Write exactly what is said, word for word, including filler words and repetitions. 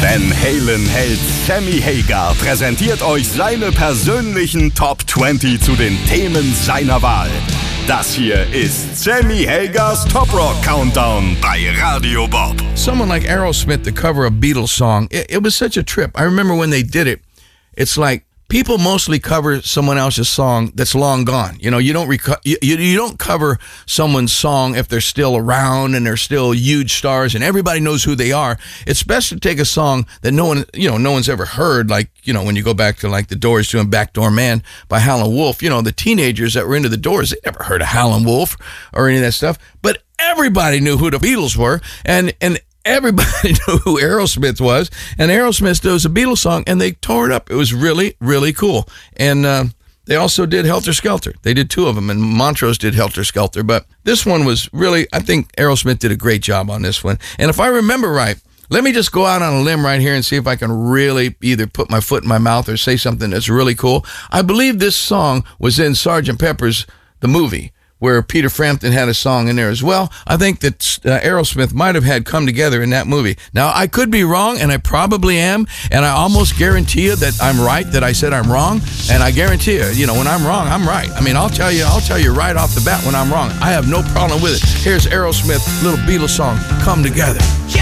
Van Halen-Held Sammy Hagar präsentiert euch seine persönlichen Top zwanzig zu den Themen seiner Wahl. Das hier ist Sammy Hagars Top Rock Countdown bei Radio Bob. Someone like Aerosmith to cover a Beatles song, it, it was such a trip. I remember when they did it, it's like people mostly cover someone else's song that's long gone. You know, you don't reco- you, you, you don't cover someone's song if they're still around and they're still huge stars and everybody knows who they are. It's best to take a song that no one, you know, no one's ever heard, like, you know, when you go back to like the Doors doing Backdoor Man by Howlin' Wolf, you know, the teenagers that were into the Doors, they never heard of Howlin' Wolf or any of that stuff, but everybody knew who the Beatles were, and and everybody knew who Aerosmith was, and Aerosmith does a Beatles song, and they tore it up. It was really, really cool. And uh, they also did Helter Skelter. They did two of them, and Montrose did Helter Skelter. But this one was really, I think Aerosmith did a great job on this one. And if I remember right, let me just go out on a limb right here and see if I can really either put my foot in my mouth or say something that's really cool. I believe this song was in Sergeant Pepper's, the movie, where Peter Frampton had a song in there as well. I think that uh, Aerosmith might have had Come Together in that movie. Now, I could be wrong, and I probably am, and I almost guarantee you that I'm right, that I said I'm wrong, and I guarantee you, you know, when I'm wrong, I'm right. I mean, I'll tell you, I'll tell you right off the bat when I'm wrong. I have no problem with it. Here's Aerosmith, little Beatles song, Come Together.